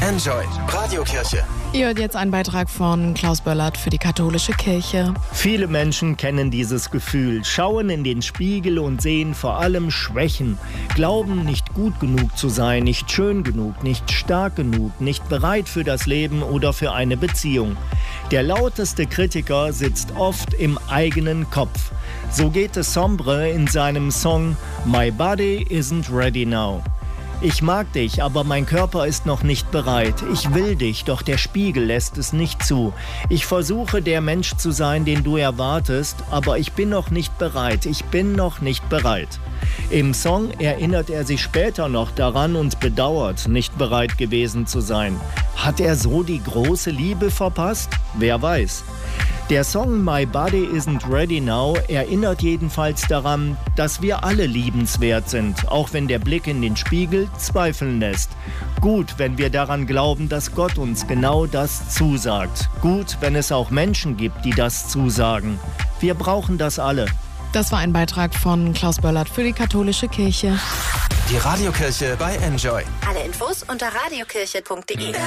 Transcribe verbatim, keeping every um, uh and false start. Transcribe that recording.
Enjoy. Radiokirche. Ihr hört jetzt einen Beitrag von Klaus Böllert für die katholische Kirche. Viele Menschen kennen dieses Gefühl, schauen in den Spiegel und sehen vor allem Schwächen, glauben nicht gut genug zu sein, nicht schön genug, nicht stark genug, nicht bereit für das Leben oder für eine Beziehung. Der lauteste Kritiker sitzt oft im eigenen Kopf. So geht es Sombre in seinem Song My Body Isn't Ready Now. Ich mag dich, aber mein Körper ist noch nicht bereit. Ich will dich, doch der Spiegel lässt es nicht zu. Ich versuche, der Mensch zu sein, den du erwartest, aber ich bin noch nicht bereit. Ich bin noch nicht bereit. Im Song erinnert er sich später noch daran und bedauert, nicht bereit gewesen zu sein. Hat er so die große Liebe verpasst? Wer weiß. Der Song My Body Isn't Ready Now erinnert jedenfalls daran, dass wir alle liebenswert sind, auch wenn der Blick in den Spiegel zweifeln lässt. Gut, wenn wir daran glauben, dass Gott uns genau das zusagt. Gut, wenn es auch Menschen gibt, die das zusagen. Wir brauchen das alle. Das war ein Beitrag von Klaus Böllert für die katholische Kirche. Die Radiokirche bei Enjoy. Alle Infos unter radiokirche punkt de.